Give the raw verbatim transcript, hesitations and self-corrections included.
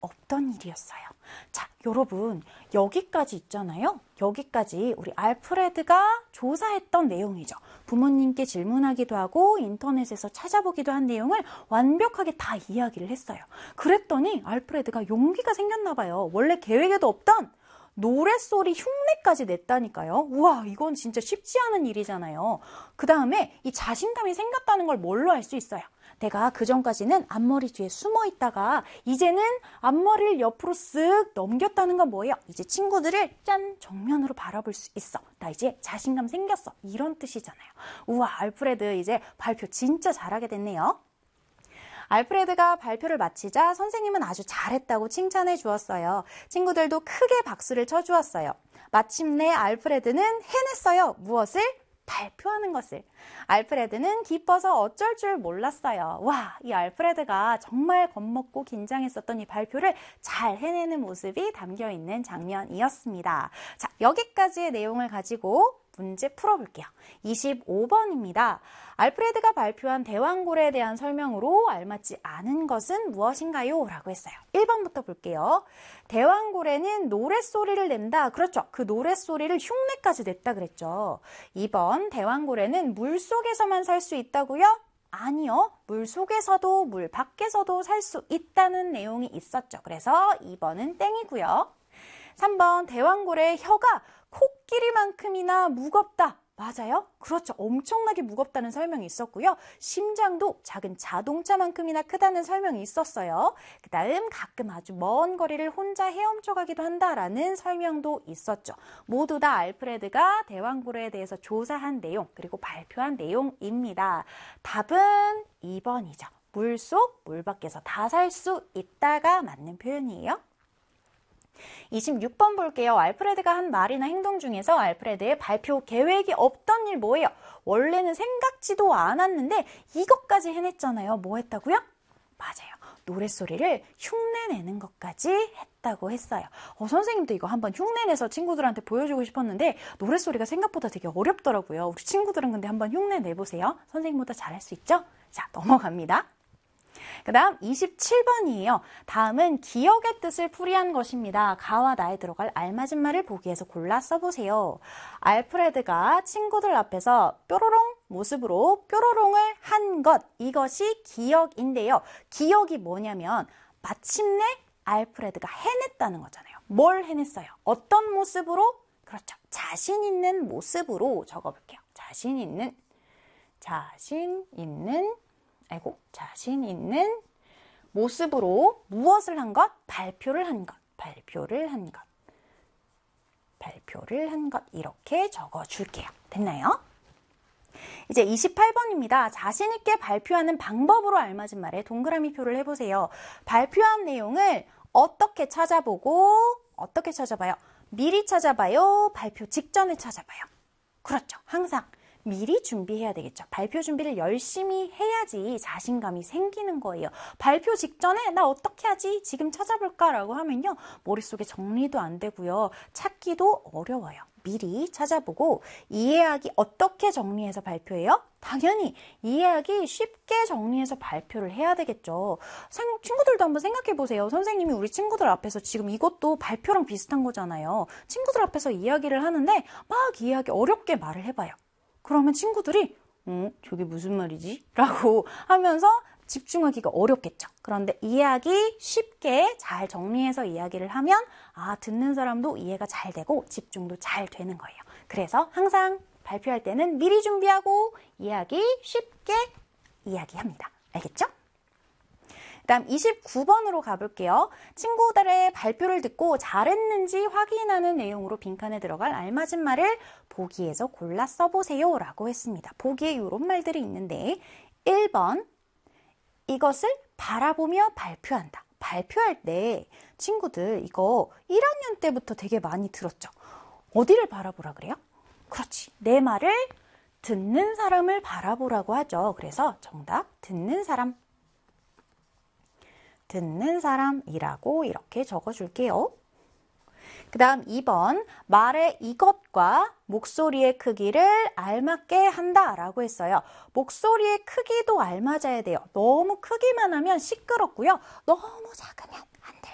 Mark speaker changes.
Speaker 1: 없던 일이었어요. 자, 여러분 여기까지 있잖아요. 여기까지 우리 알프레드가 조사했던 내용이죠. 부모님께 질문하기도 하고 인터넷에서 찾아보기도 한 내용을 완벽하게 다 이야기를 했어요. 그랬더니 알프레드가 용기가 생겼나 봐요. 원래 계획에도 없던 노랫소리 흉내까지 냈다니까요. 우와, 이건 진짜 쉽지 않은 일이잖아요. 그 다음에 이 자신감이 생겼다는 걸 뭘로 알 수 있어요? 내가 그전까지는 앞머리 뒤에 숨어 있다가 이제는 앞머리를 옆으로 쓱 넘겼다는 건 뭐예요? 이제 친구들을 짠 정면으로 바라볼 수 있어. 나 이제 자신감 생겼어. 이런 뜻이잖아요. 우와, 알프레드 이제 발표 진짜 잘하게 됐네요. 알프레드가 발표를 마치자 선생님은 아주 잘했다고 칭찬해 주었어요. 친구들도 크게 박수를 쳐주었어요. 마침내 알프레드는 해냈어요. 무엇을? 발표하는 것을. 알프레드는 기뻐서 어쩔 줄 몰랐어요. 와, 이 알프레드가 정말 겁먹고 긴장했었던 이 발표를 잘 해내는 모습이 담겨있는 장면이었습니다. 자, 여기까지의 내용을 가지고 문제 풀어볼게요. 이십오 번입니다. 알프레드가 발표한 대왕고래에 대한 설명으로 알맞지 않은 것은 무엇인가요? 라고 했어요. 일 번부터 볼게요. 대왕고래는 노랫소리를 낸다. 그렇죠. 그 노랫소리를 흉내까지 냈다 그랬죠. 이 번 대왕고래는 물속에서만 살 수 있다고요? 아니요. 물속에서도 물 밖에서도 살 수 있다는 내용이 있었죠. 그래서 이 번은 땡이고요. 삼 번 대왕고래의 혀가 코끼리만큼이나 무겁다. 맞아요? 그렇죠. 엄청나게 무겁다는 설명이 있었고요. 심장도 작은 자동차만큼이나 크다는 설명이 있었어요. 그 다음 가끔 아주 먼 거리를 혼자 헤엄쳐 가기도 한다라는 설명도 있었죠. 모두 다 알프레드가 대왕고래에 대해서 조사한 내용 그리고 발표한 내용입니다. 답은 이 번이죠. 물속, 물 밖에서 다 살 수 있다가 맞는 표현이에요. 이십육 번 볼게요. 알프레드가 한 말이나 행동 중에서 알프레드의 발표 계획이 없던 일 뭐예요? 원래는 생각지도 않았는데 이것까지 해냈잖아요. 뭐 했다고요? 맞아요. 노랫소리를 흉내내는 것까지 했다고 했어요. 어, 선생님도 이거 한번 흉내내서 친구들한테 보여주고 싶었는데 노랫소리가 생각보다 되게 어렵더라고요. 우리 친구들은 근데 한번 흉내내보세요. 선생님보다 잘할 수 있죠? 자, 넘어갑니다. 그 다음 이십칠 번이에요. 다음은 기억의 뜻을 풀이한 것입니다. 가와 나에 들어갈 알맞은 말을 보기에서 골라 써보세요. 알프레드가 친구들 앞에서 뾰로롱 모습으로 뾰로롱을 한 것, 이것이 기억인데요. 기억이 뭐냐면 마침내 알프레드가 해냈다는 거잖아요. 뭘 해냈어요? 어떤 모습으로? 그렇죠. 자신 있는 모습으로 적어볼게요. 자신 있는, 자신 있는 아이고, 자신 있는 모습으로 무엇을 한 것? 발표를 한 것. 발표를 한 것. 발표를 한 것. 이렇게 적어줄게요. 됐나요? 이제 이십팔 번입니다. 자신 있게 발표하는 방법으로 알맞은 말에 동그라미 표를 해보세요. 발표한 내용을 어떻게 찾아보고 어떻게 찾아봐요? 미리 찾아봐요? 발표 직전에 찾아봐요? 그렇죠. 항상. 미리 준비해야 되겠죠. 발표 준비를 열심히 해야지 자신감이 생기는 거예요. 발표 직전에 나 어떻게 하지? 지금 찾아볼까? 라고 하면요. 머릿속에 정리도 안 되고요. 찾기도 어려워요. 미리 찾아보고 이해하기 어떻게 정리해서 발표해요? 당연히 이해하기 쉽게 정리해서 발표를 해야 되겠죠. 친구들도 한번 생각해 보세요. 선생님이 우리 친구들 앞에서 지금 이것도 발표랑 비슷한 거잖아요. 친구들 앞에서 이야기를 하는데 막 이해하기 어렵게 말을 해봐요. 그러면 친구들이 어? 저게 무슨 말이지? 라고 하면서 집중하기가 어렵겠죠. 그런데 이해하기 쉽게 잘 정리해서 이야기를 하면 아, 듣는 사람도 이해가 잘 되고 집중도 잘 되는 거예요. 그래서 항상 발표할 때는 미리 준비하고 이해하기 쉽게 이야기합니다. 알겠죠? 다음 이십구 번으로 가볼게요. 친구들의 발표를 듣고 잘했는지 확인하는 내용으로 빈칸에 들어갈 알맞은 말을 보기에서 골라 써보세요 라고 했습니다. 보기에 이런 말들이 있는데 일 번 이것을 바라보며 발표한다. 발표할 때 친구들 이거 일 학년 때부터 되게 많이 들었죠. 어디를 바라보라 그래요? 그렇지. 내 말을 듣는 사람을 바라보라고 하죠. 그래서 정답 듣는 사람. 듣는 사람이라고 이렇게 적어줄게요. 그 다음 이 번 말의 이것과 목소리의 크기를 알맞게 한다라고 했어요. 목소리의 크기도 알맞아야 돼요. 너무 크기만 하면 시끄럽고요. 너무 작으면